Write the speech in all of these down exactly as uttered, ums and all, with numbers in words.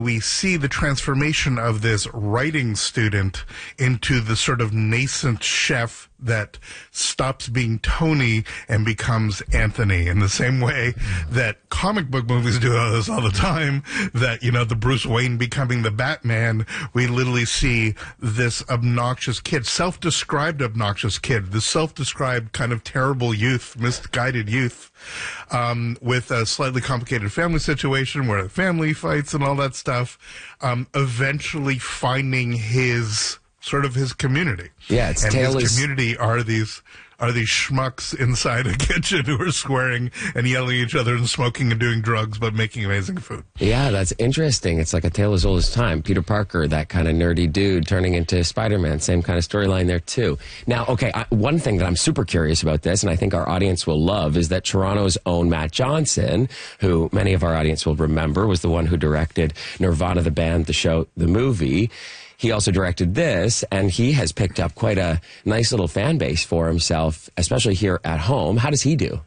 we see the transformation of this writing student into the sort of nascent chef that stops being Tony and becomes Anthony, in the same way that comic book movies do this all the time, that, you know, the Bruce Wayne becoming the Batman, we literally see this obnoxious kid, self-described obnoxious kid, this self-described kind of terrible youth, misguided youth, um, with a slightly complicated family situation where the family fights and all that stuff, um, eventually finding his sort of his community. Yeah, it's and Taylor's his community are these are these schmucks inside a kitchen who are swearing and yelling at each other and smoking and doing drugs but making amazing food. Yeah, that's interesting. It's like A Tale as Old as Time. Peter Parker, that kind of nerdy dude turning into Spider-Man. Same kind of storyline there, too. Now, okay, I, one thing that I'm super curious about this, and I think our audience will love, is that Toronto's own Matt Johnson, who many of our audience will remember, was the one who directed Nirvana, the band, the show, the movie. He also directed this, and he has picked up quite a nice little fan base for himself, especially here at home. How does he do?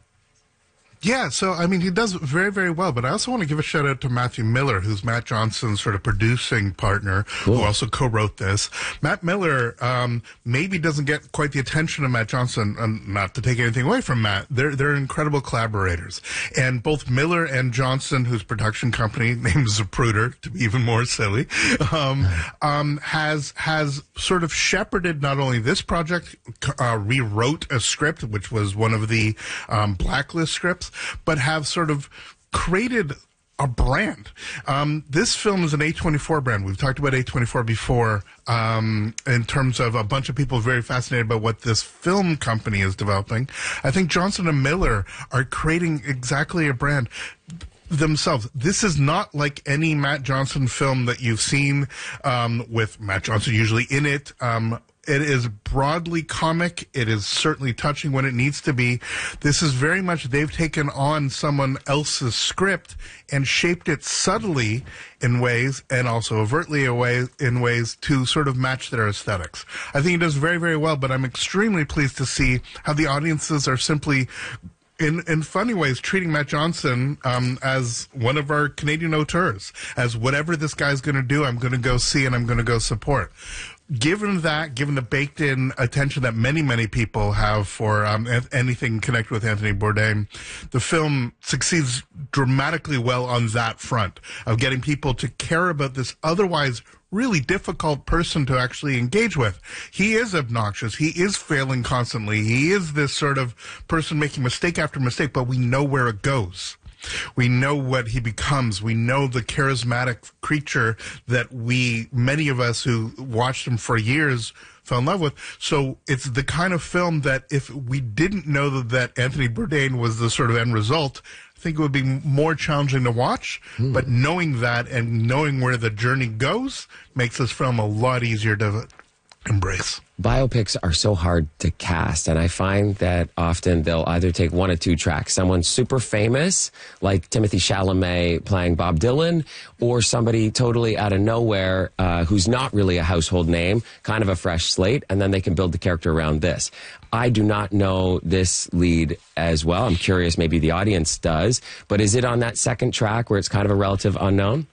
Yeah, so, I mean, he does very, very well, but I also want to give a shout out to Matthew Miller, who's Matt Johnson's sort of producing partner, cool. who also co-wrote this. Matt Miller um, maybe doesn't get quite the attention of Matt Johnson, um, not to take anything away from Matt. They're, they're incredible collaborators. And both Miller and Johnson, whose production company, named Zapruder, to be even more silly, um, um, has, has sort of shepherded not only this project, uh, rewrote a script, which was one of the um, Blacklist scripts, but have sort of created a brand. Um, this film is an A twenty-four brand. We've talked about A twenty-four before um, in terms of a bunch of people very fascinated about what this film company is developing. I think Johnson and Miller are creating exactly a brand themselves. This is not like any Matt Johnson film that you've seen um, with Matt Johnson usually in it. Um, It is broadly comic. It is certainly touching when it needs to be. This is very much, they've taken on someone else's script and shaped it subtly in ways, and also overtly away, in ways to sort of match their aesthetics. I think it does very, very well, but I'm extremely pleased to see how the audiences are simply, in in funny ways, treating Matt Johnson um, as one of our Canadian auteurs, as whatever this guy's going to do, I'm going to go see and I'm going to go support. Given that, given the baked-in attention that many, many people have for um, anything connected with Anthony Bourdain, the film succeeds dramatically well on that front of getting people to care about this otherwise really difficult person to actually engage with. He is obnoxious. He is failing constantly. He is this sort of person making mistake after mistake, but we know where it goes. We know what he becomes. We know the charismatic creature that we, many of us who watched him for years, fell in love with. So it's the kind of film that if we didn't know that, that Anthony Bourdain was the sort of end result, I think it would be more challenging to watch. Mm. But knowing that and knowing where the journey goes makes this film a lot easier to embrace. Biopics are so hard to cast, and I find that often they'll either take one or two tracks. Someone super famous, like Timothée Chalamet playing Bob Dylan, or somebody totally out of nowhere uh, who's not really a household name, kind of a fresh slate, and then they can build the character around this. I do not know this lead as well. I'm curious, maybe the audience does, but is it on that second track where it's kind of a relative unknown?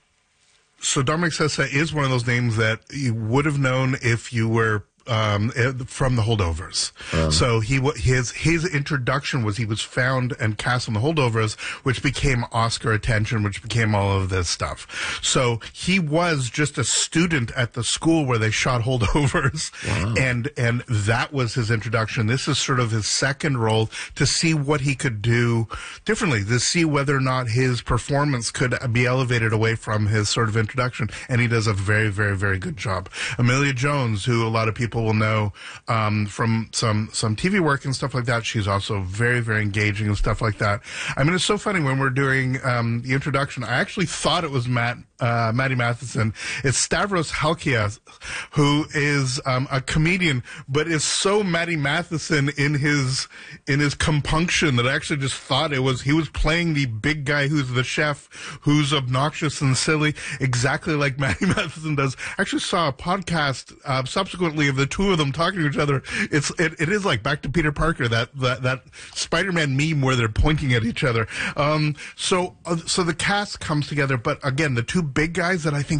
So Dominic Sessa is one of those names that you would have known if you were um, from The Holdovers. Um. So he his his introduction was he was found and cast on The Holdovers, which became Oscar attention, which became all of this stuff. So he was just a student at the school where they shot Holdovers, wow. and and that was his introduction. This is sort of his second role to see what he could do differently, to see whether or not his performance could be elevated away from his sort of introduction, and he does a very, very, very good job. Emilia Jones, who a lot of people will know um, from some some T V work and stuff like that. She's also very, very engaging and stuff like that. I mean, it's so funny when we're doing um, the introduction. I actually thought it was Matt uh, Matty Matheson. It's Stavros Halkias, who is um, a comedian, but is so Matty Matheson in his in his compunction that I actually just thought it was he was playing the big guy who's the chef, who's obnoxious and silly, exactly like Matty Matheson does. I actually saw a podcast uh, subsequently of the two of them talking to each other. It's it, it is like Back to Peter Parker, that that, that Spider-Man meme where they're pointing at each other. Um, so uh, so the cast comes together, but again, the two big guys that I think